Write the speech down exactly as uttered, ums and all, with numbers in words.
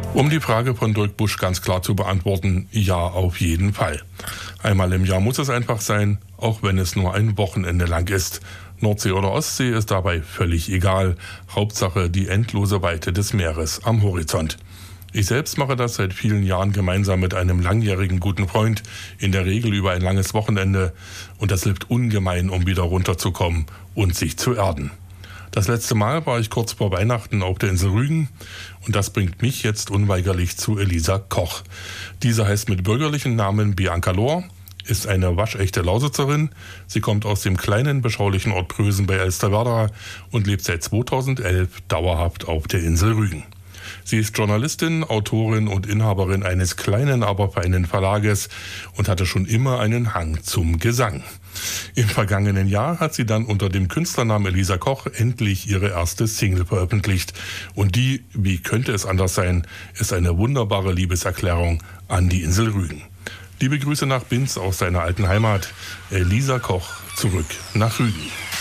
Um die Frage von Dirk Busch ganz klar zu beantworten, ja, auf jeden Fall. Einmal im Jahr muss es einfach sein, auch wenn es nur ein Wochenende lang ist. Nordsee oder Ostsee ist dabei völlig egal. Hauptsache die endlose Weite des Meeres am Horizont. Ich selbst mache das seit vielen Jahren gemeinsam mit einem langjährigen guten Freund, in der Regel über ein langes Wochenende. Und das hilft ungemein, um wieder runterzukommen und sich zu erden. Das letzte Mal war ich kurz vor Weihnachten auf der Insel Rügen und das bringt mich jetzt unweigerlich zu Elisa Koch. Diese heißt mit bürgerlichen Namen Bianca Lohr, ist eine waschechte Lausitzerin. Sie kommt aus dem kleinen, beschaulichen Ort Prösen bei Elsterwerda und lebt seit zweitausendelf dauerhaft auf der Insel Rügen. Sie ist Journalistin, Autorin und Inhaberin eines kleinen, aber feinen Verlages und hatte schon immer einen Hang zum Gesang. Im vergangenen Jahr hat sie dann unter dem Künstlernamen Elisa Koch endlich ihre erste Single veröffentlicht. Und die, wie könnte es anders sein, ist eine wunderbare Liebeserklärung an die Insel Rügen. Liebe Grüße nach Binz aus seiner alten Heimat. Elisa Koch zurück nach Rügen.